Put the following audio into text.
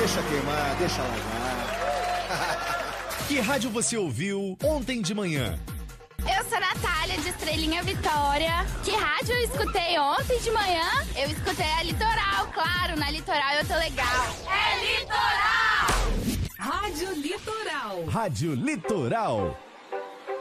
Deixa queimar, deixa largar. Que rádio você ouviu ontem de manhã? Eu sou a Natália, de Estrelinha Vitória. Que rádio eu escutei ontem de manhã? Eu escutei a Litoral, claro, na Litoral eu tô legal. É Litoral! Rádio Litoral. Rádio Litoral.